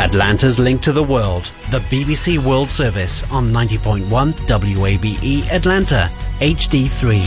Atlanta's link to the world, the BBC World Service on 90.1 WABE Atlanta, HD3.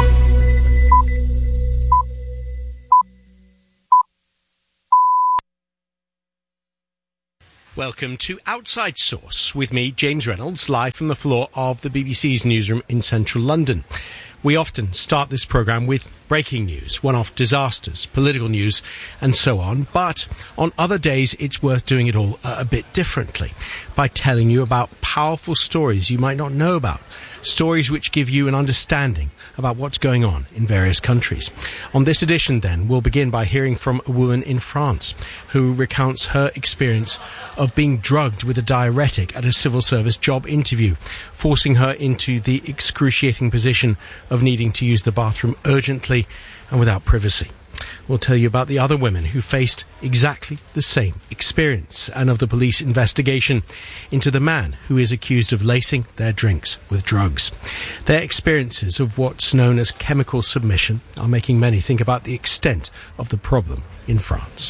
Welcome to Outside Source with me, James Reynolds, live from the floor of the BBC's newsroom in central London. We often start this programme with breaking news, one-off disasters, political news, and so on. But on other days, it's worth doing it all a bit differently by telling you about powerful stories you might not know about, stories which give you an understanding about what's going on in various countries. On this edition, then, we'll begin by hearing from a woman in France who recounts her experience of being drugged with a diuretic at a civil service job interview, forcing her into the excruciating position of needing to use the bathroom urgently and without privacy. We'll tell you about the other women who faced exactly the same experience and of the police investigation into the man who is accused of lacing their drinks with drugs. Their experiences of what's known as chemical submission are making many think about the extent of the problem in France.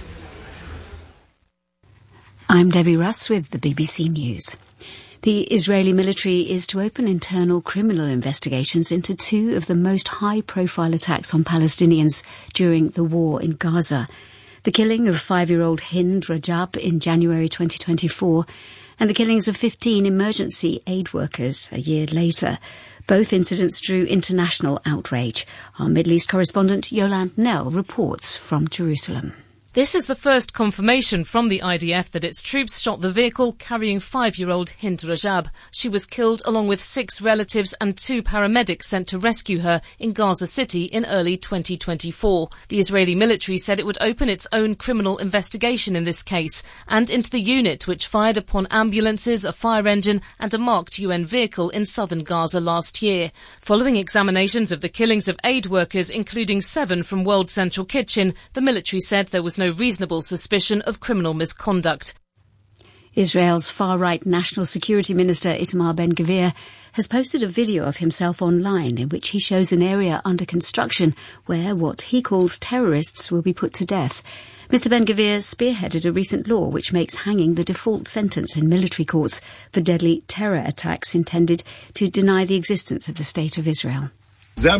I'm Debbie Russ with the BBC News. The Israeli military is to open internal criminal investigations into two of the most high-profile attacks on Palestinians during the war in Gaza. The killing of 5-year-old Hind Rajab in January 2024 and the killings of 15 emergency aid workers a year later. Both incidents drew international outrage. Our Middle East correspondent Yolande Nell reports from Jerusalem. This is the first confirmation from the IDF that its troops shot the vehicle carrying 5-year-old Hind Rajab. She was killed along with 6 relatives and 2 paramedics sent to rescue her in Gaza City in early 2024. The Israeli military said it would open its own criminal investigation in this case and into the unit which fired upon ambulances, a fire engine and a marked UN vehicle in southern Gaza last year. Following examinations of the killings of aid workers, including 7 from World Central Kitchen, the military said there was no reasonable suspicion of criminal misconduct. Israel's far-right National Security Minister Itamar Ben-Gvir has posted a video of himself online in which he shows an area under construction where what he calls terrorists will be put to death. Mr Ben-Gvir spearheaded a recent law which makes hanging the default sentence in military courts for deadly terror attacks intended to deny the existence of the State of Israel. This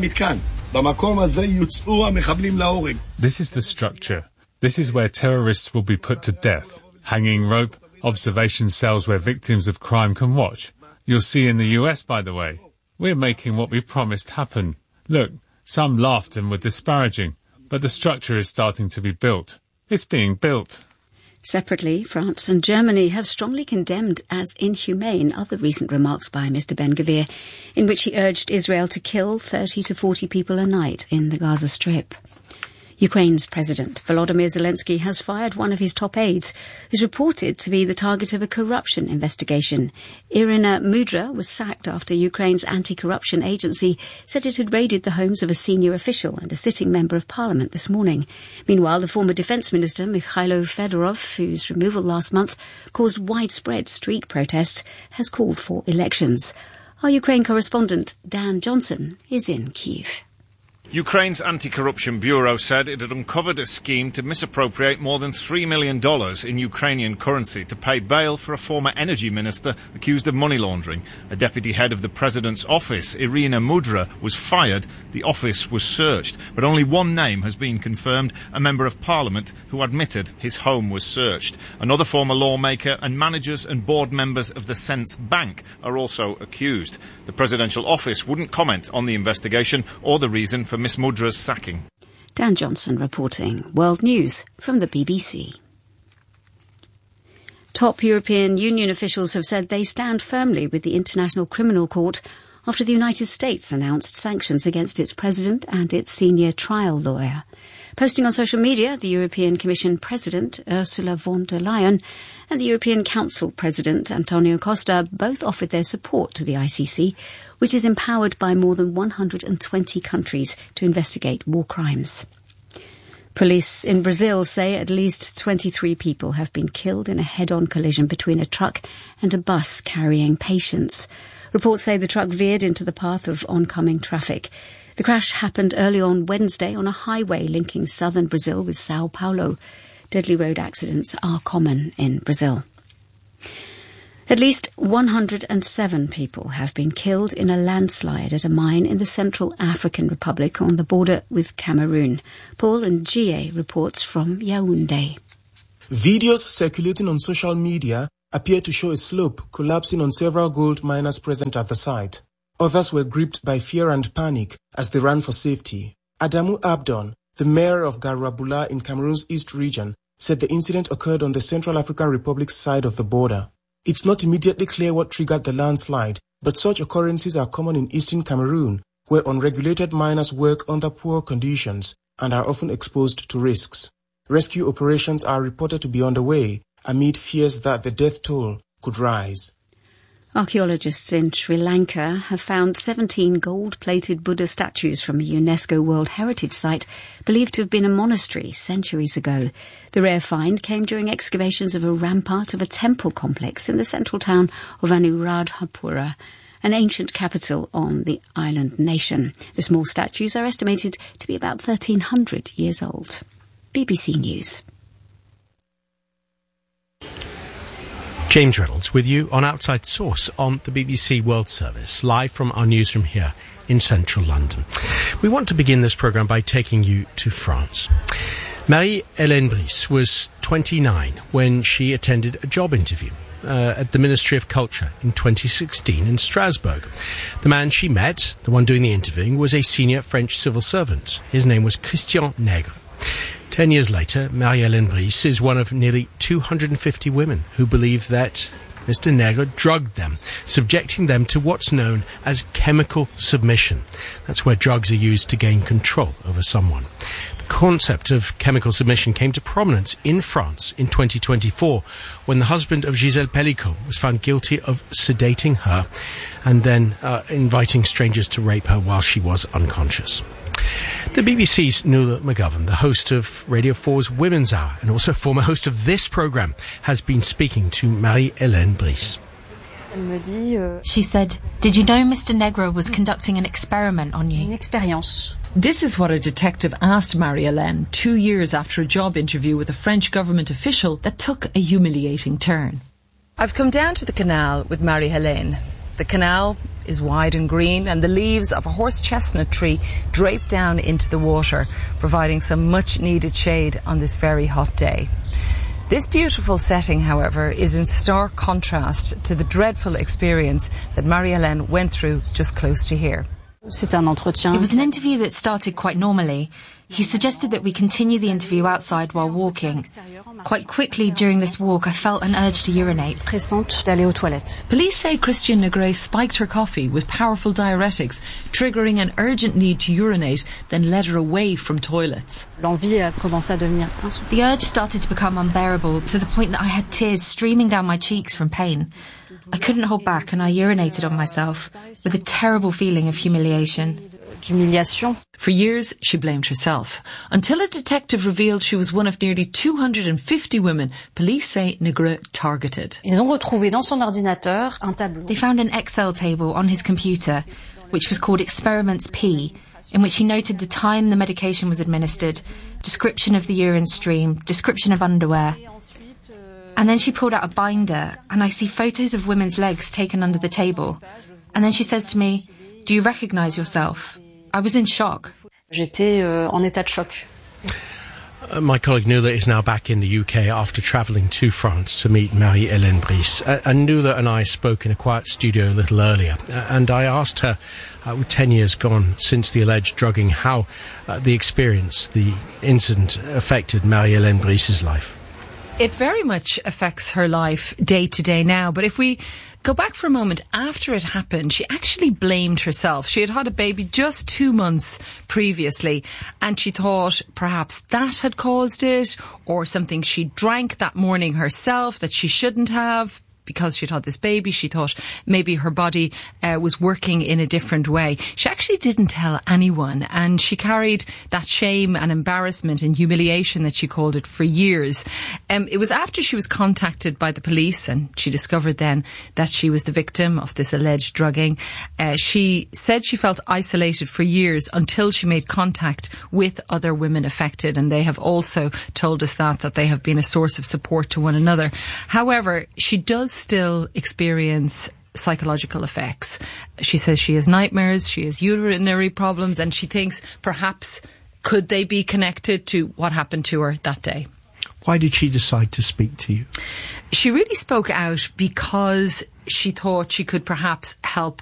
is the structure. This is where terrorists will be put to death. Hanging rope, observation cells where victims of crime can watch. You'll see in the US, by the way. We're making what we promised happen. Look, some laughed and were disparaging, but the structure is starting to be built. It's being built. Separately, France and Germany have strongly condemned as inhumane other recent remarks by Mr Ben-Gvir, in which he urged Israel to kill 30 to 40 people a night in the Gaza Strip. Ukraine's President Volodymyr Zelensky has fired one of his top aides, who's reported to be the target of a corruption investigation. Irina Mudra was sacked after Ukraine's anti-corruption agency said it had raided the homes of a senior official and a sitting member of parliament this morning. Meanwhile, the former defence minister Mikhailo Fedorov, whose removal last month caused widespread street protests, has called for elections. Our Ukraine correspondent Dan Johnson is in Kyiv. Ukraine's Anti-Corruption Bureau said it had uncovered a scheme to misappropriate more than $3 million in Ukrainian currency to pay bail for a former energy minister accused of money laundering. A deputy head of the president's office, Irina Mudra, was fired. The office was searched, but only one name has been confirmed, a member of parliament who admitted his home was searched. Another former lawmaker and managers and board members of the Sense Bank are also accused. The presidential office wouldn't comment on the investigation or the reason for Miss Mudra's sacking. Dan Johnson reporting. World News from the BBC. Top European Union officials have said they stand firmly with the International Criminal Court after the United States announced sanctions against its president and its senior trial lawyer. Posting on social media, the European Commission President Ursula von der Leyen and the European Council President Antonio Costa both offered their support to the ICC, which is empowered by more than 120 countries to investigate war crimes. Police in Brazil say at least 23 people have been killed in a head-on collision between a truck and a bus carrying patients. Reports say the truck veered into the path of oncoming traffic. The crash happened early on Wednesday on a highway linking southern Brazil with Sao Paulo. Deadly road accidents are common in Brazil. At least 107 people have been killed in a landslide at a mine in the Central African Republic on the border with Cameroon. Paul Ngie reports from Yaoundé. Videos circulating on social media appear to show a slope collapsing on several gold miners present at the site. Others were gripped by fear and panic as they ran for safety. Adamu Abdon, the mayor of Garabula in Cameroon's East region, said the incident occurred on the Central African Republic's side of the border. It's not immediately clear what triggered the landslide, but such occurrences are common in eastern Cameroon, where unregulated miners work under poor conditions and are often exposed to risks. Rescue operations are reported to be underway amid fears that the death toll could rise. Archaeologists in Sri Lanka have found 17 gold-plated Buddha statues from a UNESCO World Heritage Site believed to have been a monastery centuries ago. The rare find came during excavations of a rampart of a temple complex in the central town of Anuradhapura, an ancient capital on the island nation. The small statues are estimated to be about 1,300 years old. BBC News. James Reynolds with you on Outside Source on the BBC World Service, live from our newsroom here in central London. We want to begin this programme by taking you to France. Marie-Hélène Brice was 29 when she attended a job interview at the Ministry of Culture in 2016 in Strasbourg. The man she met, the one doing the interviewing, was a senior French civil servant. His name was Christian Nègre. 10 years later, Marie-Hélène Brice is one of nearly 250 women who believe that Mr. Nègre drugged them, subjecting them to what's known as chemical submission. That's where drugs are used to gain control over someone. The concept of chemical submission came to prominence in France in 2024 when the husband of Gisèle Pelicot was found guilty of sedating her and then inviting strangers to rape her while she was unconscious. The BBC's Nuala McGovern, the host of Radio 4's Women's Hour and also former host of this programme, has been speaking to Marie-Hélène Brice. She said, "Did you know Mr. Nègre was conducting an experiment on you?" This is what a detective asked Marie-Hélène 2 years after a job interview with a French government official that took a humiliating turn. I've come down to the canal with Marie-Hélène. The canal is wide and green, and the leaves of a horse chestnut tree drape down into the water, providing some much-needed shade on this very hot day. This beautiful setting, however, is in stark contrast to the dreadful experience that Marie-Hélène went through just close to here. It was an interview that started quite normally. He suggested that we continue the interview outside while walking. Quite quickly during this walk, I felt an urge to urinate. Police say Christian Nègre spiked her coffee with powerful diuretics, triggering an urgent need to urinate, then led her away from toilets. The urge started to become unbearable to the point that I had tears streaming down my cheeks from pain. I couldn't hold back and I urinated on myself with a terrible feeling of humiliation. For years, she blamed herself, until a detective revealed she was one of nearly 250 women police say Nègre targeted. They found an Excel table on his computer, which was called Experiments P, in which he noted the time the medication was administered, description of the urine stream, description of underwear. And then she pulled out a binder, and I see photos of women's legs taken under the table. And then she says to me, "Do you recognise yourself?" I was in shock. My colleague Nuala is now back in the UK after travelling to France to meet Marie-Hélène Brice. And Nuala and I spoke in a quiet studio a little earlier. And I asked her, with 10 years gone since the alleged drugging, how the experience, the incident, affected Marie-Hélène Brice's life. It very much affects her life day to day now, but if we go back for a moment, after it happened, she actually blamed herself. She had had a baby just 2 months previously, and she thought perhaps that had caused it, or something she drank that morning herself that she shouldn't have. Because she'd had this baby, she thought maybe her body was working in a different way. She actually didn't tell anyone, and she carried that shame and embarrassment and humiliation that she called it for years. It was after she was contacted by the police and she discovered then that she was the victim of this alleged drugging. She said she felt isolated for years until she made contact with other women affected, and they have also told us that they have been a source of support to one another. However, she does still experience psychological effects. She says she has nightmares, she has urinary problems, and she thinks perhaps could they be connected to what happened to her that day. Why did she decide to speak to you? She really spoke out because she thought she could perhaps help